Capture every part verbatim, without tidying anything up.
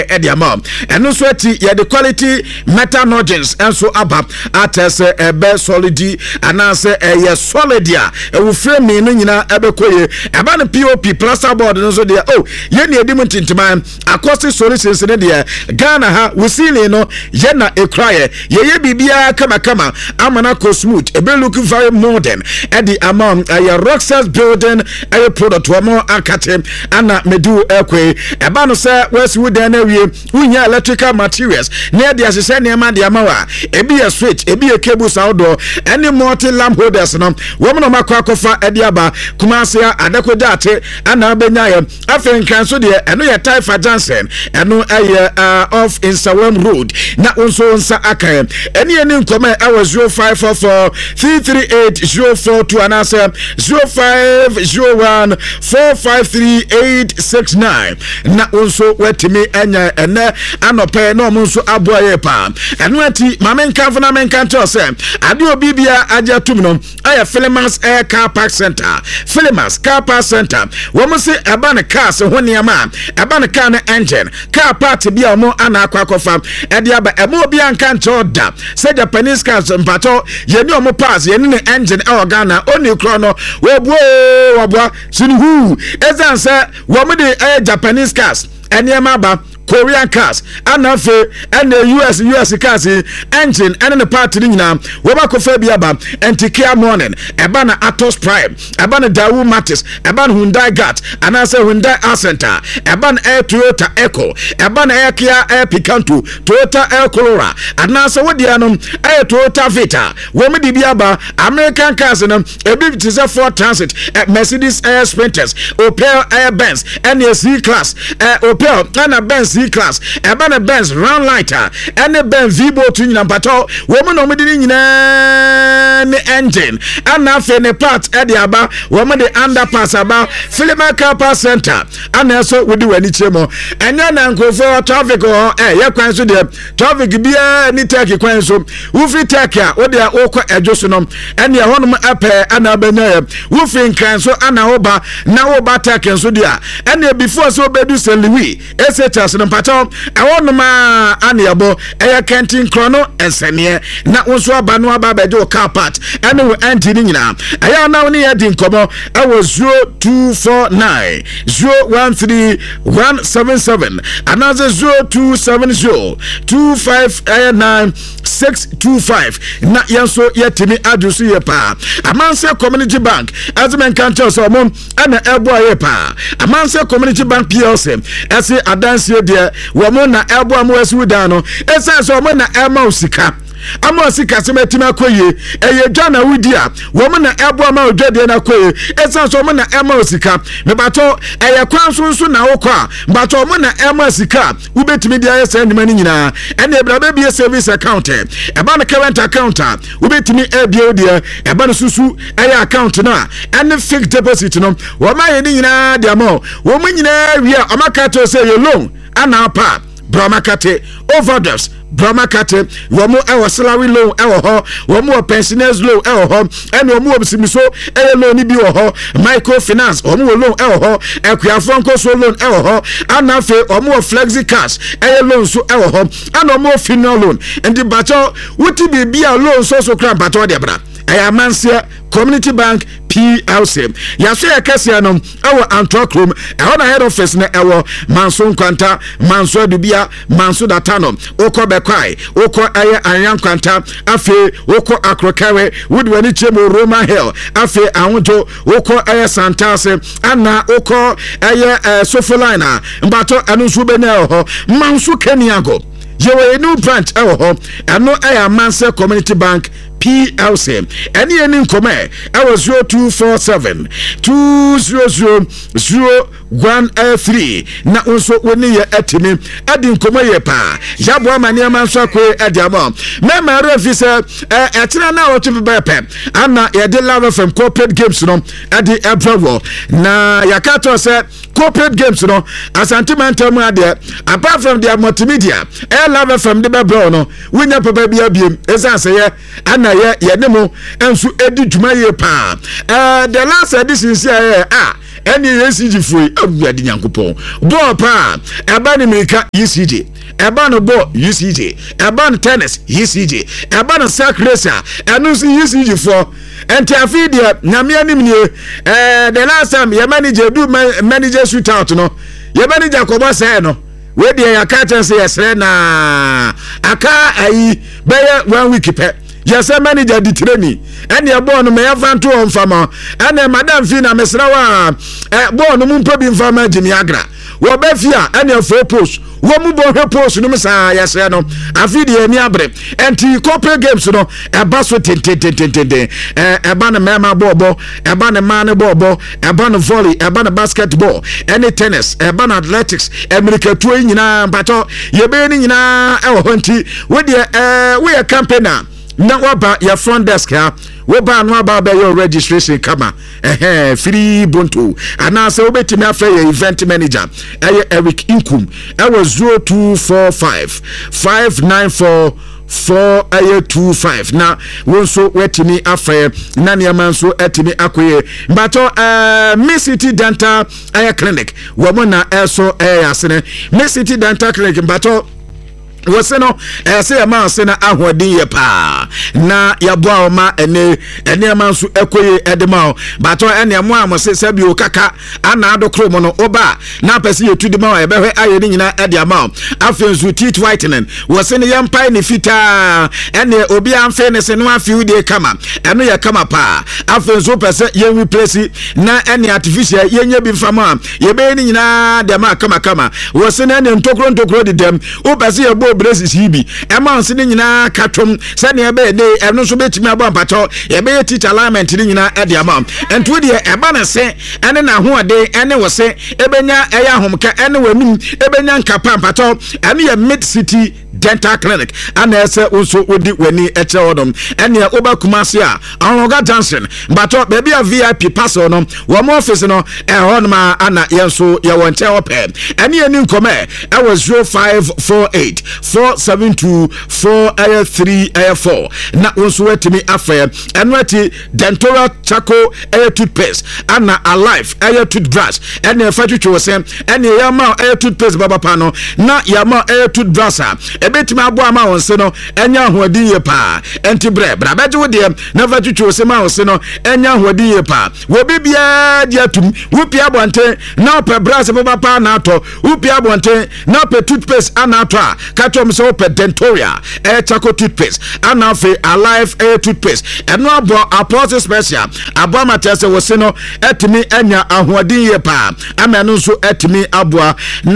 Ediamom and no sweaty ya the quality metanogens and so abap at as a be solidi and answer a ye solidia a will frame me in abekoye about a P O P plaster board and so there oh ye near dimment into man acoustic solutions in India Ghana ha we see no yena a cryer ye ye bibia kama kama amanako smooth a be looking very modern at the amount a Roxas building a product to a more akatem and medu ekwe about say west wood and unya electrical materials near the assistant near man the amawa ebi a switch ebi a cables outdoor any multi lamp holders no woman of makwakofa ediaba kumasia adekojate ana benyaya afen kanso de eno ya Taifa Johnson eno aye off in Sawam Road na onso nsa aka eni eni nkoma awa zero five four four three three eight zero four two anasa zero five zero one four five three eight six nine na onso wetimi anya ene anope no munso aboye pa eno ati mamenka funa menka to se ade obibia aja tum no aya Philemas Air Car Park Center Philemas Car Park Center wo mo se aba ne car se ho niama aba ne car ne engine car part bia mo ana akwakofa ede aba emo obi anka ncho da se Japanese cars mpato ye ni omo pass ye ni ne engine e Ghana oni kro no we buo wabwa sinu ezan se wo mo de Japanese cars eniema ba Korean cars anafe and the U S U S cars engine and the part nyina wo ba kofa bia ba Antikia Morning eba na Atos Prime eba na Daewoo Matis eba na Hyundai Gat anase Hyundai Accenta eba na Air Toyota Echo eba na Air Kia Air Picanto Toyota Air Corolla anase wodi anom Air Toyota Vita wo me di bia ba American cars no ebi tise Ford Transit Mercedes Air Sprinters Opel Air Benz and the C class Opel and Benz C class eba na Benz Round Lighter and the Benz Vibo tunyina mpato wo mo no medi nyina ne engine and na fe ne part e de aba wo mo de underpass aba Philemas Car Park Center and so we do wani chemo enya na nkofo traffic ho eh ye kwan so de traffic bia ni take kwan so wo free take a wo de okọ edwoso no ene ye honom ape ana abenya wo free nkran so ana wo ba na wo ba take so de a ene before so bedu Saint Louis sh no pato e wonom a ana yabo e kentin krono ensene na wonso aba no aba bejo car part ene wo engine nyina aya na woni ye din komo e wo zero two four nine zero one three one seven seven another zero two seven zero two five nine six two five na yenso yetimi adusu ye pa Amanse Community Bank azmen kancho so mom ana ebo ye pa Amanse Community Bank P L C ese adanse de wo mo na ebo am wasu da no ese so mo na ema usika ama sika se metima koye eye dwana wudi a wo mo na ebo ama odwade na koye esa so mo na ema osika me bato eye kwan so so na wokọ a bato mo na ema sika ubetimi dia ye se ndima ni nyina ene ebrabe bi service account e ba na current account a ubetimi e bia odia e ba na susu eye account na ene fixed deposit no wo ma ye ni nyina dia mo wo mo nyina wi a amaka to say ye loan ana pa Bramakate overdose Bramakate womo ewo salary loan ewo ho womo pensioners loan ewo ho ene womo obisimiso ewo loan ni bi wo ho microfinance womo loan ewo ho ekuyafo nko so loan ewo ho anafe womo flexi cash ewo loan so ewo ho ana womo funeral loan ndi bacho wuti bibia loan so so kran bacho de bra Amanse Community Bank P L C yaso ya kase no ewo Antokrom ewo na head office na ewo Manso Kwanta Manso Dubia Manso Datano oko bekwai oko aye Anyan Kwanta afi oko Akrokawe wudwani chemo Roma Hill afi awonto oko aye Santase ana oko aye Sofolina mbato anunsu benel ho Manso Keniago yewe new branch ewo ho eno aye Amanse Community Bank P L C any any nkome ewo zero two four seven two zero zero zero one three na unso woni ye atimi adi nkome ye pa yabo amani amanso akwe adi amo me ma refise e etira na otu bepe ana ye de love from corporate games no adi ebrewo na yakato se corporate games no asantimental mu ade apart from their multimedia e love from the bebro no winya papa bia biem esanse ye ana ye ye nemo ensu edi dwuma ye pa eh the last edition say ah ɛne E C G foi awuade nyankopɔn ball pa ɛba ne America E C G ɛba no ball E C G ɛba no tennis E C G ɛba no sack racer ɛno nso E C G for enti afi dia nyame anim nie eh the last time your manager do manager shoot out no your manager ko boss eh no we dia ya ka chance yesre na aka ayi be one week pe yes manager di training and your boy no me yafanto on fama and madam fi na mesra wa eh boy no mumpa bi mfama Jimmy Agra wo be fia and your four post wo mu bo hwe post no mesa yesre no afi di ani abre enti corporate games no e ba so tententententen eh e ba na mema bobo e ba na man bobo e ba na volley e ba na basketball any tennis e ba na athletics America to nyina mpato ye be ni nyina e wo honti wo de eh we a campaigner na waba your front desk ha wo ba no aba be your registration kama eh free bonto ana se obetimi afa your event manager eh Eric Inkum e was zero two four five five nine four four eight two five na wonso wetimi afa na niam so etimi akoye mbato eh Miss City Dental Eye Clinic wo mo na eso eh asene Miss City Dental Clinic mbato wose no eh say ma se na ahodin ye pa na yaboa ma ene ene ma nso ekoye edema bato ene mo am se sabi o kaka ana adokro mo no oba na pese ye tudima e behwe aye ni nyina ede ama afen su teeth whitening wose ne yempai ne fita ene obi amfe ne se no afi de kama eno ye kama pa afen so pese ye replace na ene artificial ye nya bi fama ye be ni nyina de ma kama kama wose ne ene ntokro ntokro de dem o pese ye braces hibi ema nse ni nyina katwom se ne ebe de eno so betimi abo ampato ebe teach alignment ni nyina ede ama ento de eba ne se ene na ho ade ene wo se ebenya eya homka ene wanum ebenya nkapa ampato ene ye Mid City Dental Clinic ana ese unso odi wani eche odom ene oba kumase a Onroga Johnson bato baby a V I P pass no wo mo office no e ho ma ana yenso ye wonche ope ene ye ni nkome e was zero five four eight four seven two four three four na unso wetimi afa eno ati Dentora Chaco air toothpaste ana Alive air toothbrush ene fa twetwe se ene yama air toothpaste baba pa no na yama air toothbrush ebetimi abo ama wonse no enya hoadi ye pa enti bre bra beje wo de na va twetwe se ma wonse no enya hoadi ye pa wo bibia dia tum wo pia bonte na pe brass baba pa na to wo pia bonte na pe toothpaste ana to a ka tom so pe Dentoria air Chaco toothpaste ana fe Alive air toothpaste eno abo apostle special abo amatese wo se no etimi enya ahoadi ye pa amenu so etimi aboa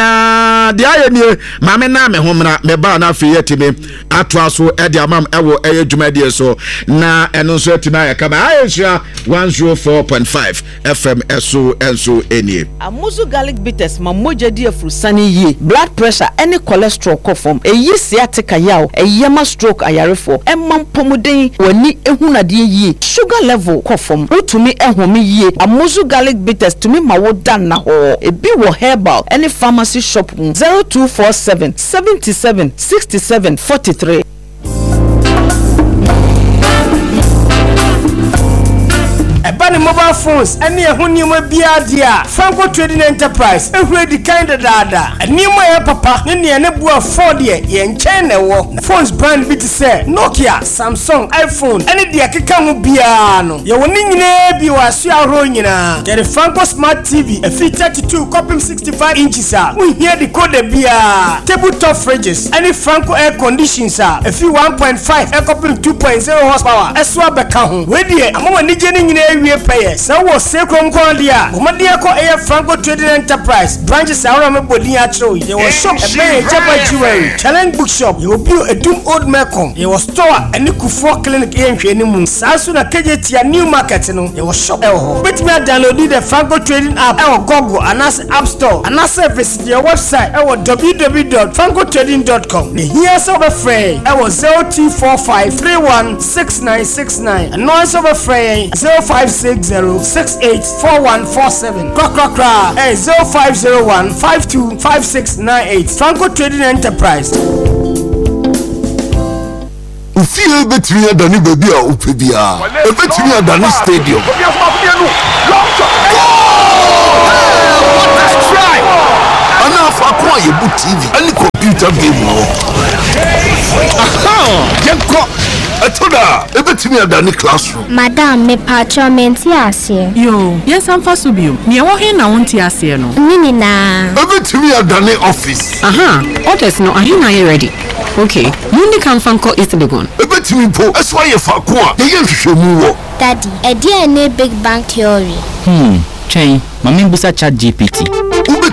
na de ayenie mame na me homra me ba na fe yetimi atwa so e de amam ewo eye dwumade so na eno so etimi ayakama ayesha one oh four point five F M eso enso enie amuzu garlic bitters mamoja di afrusani yi blood pressure any cholesterol kofom eyi sciatica yaw eyema stroke ayarefo emam pomuden wani ehunade yi sugar level kofom utumi ehome yi amuzu garlic bitters tumi mawo dan na ho ebi wo herbal any pharmacy shop zero two four seven seven seven six seven four three. Ebani mobile phones any a honeyma biadia Franco Trading Enterprise ehwe di kind dada anima ya papa ne ne ne bua Ford ye ye nchen wo phones brand bit say Nokia Samsung iPhone any dia keka ho bia no ye woni nyina bi waso ahro nyina get Franco Smart T V a fit thirty-two copy sixty-five inches a we hear the code bia tabletop fridges any Franco air conditions a a fit one point five air copy two point zero horsepower eswa beka ho we die amwa ni je ni nyina we pay so wo sekrom kon dia omadia ko air Franco Trading Enterprise branches awra me bodin a chiro ye wo shop e be jaba jewelry challenge bookshop ye obi edum old Mecom ye wo store ani Kufo clinic e nhwe ni mu sasu na kejetia new market no ye wo shop e ho bet me download the Franco Trading app e wo Google anas App Store anas visit your website e wo w w w dot franco trading dot com ne here so be free e wo zero two four five three one six nine six nine and no so be free zero five six zero six eight four one four seven. Crack crack crack. Hey zero five zero one five two five six nine eight. Franco Trading Enterprise. Ufie betumi adani baby a upebia. E betumi adani stadium. what a strike! Ana fa ko ayebu T V any computer game wo. Aha! Yenko etoda ebetimi adani classroom. Madam me patron ase. Yo, yes am fa so bio. Me wo he na wonti ase no. Nini na. Ebetimi adani office. Aha, orders no ahe na you ready. Okay, you need come from call is the gun. Ebetimi po eso ye fa ko a ye hwehwemu wo. Daddy, e dey na big bang theory. Hmm, chain, mami busa chat G P T.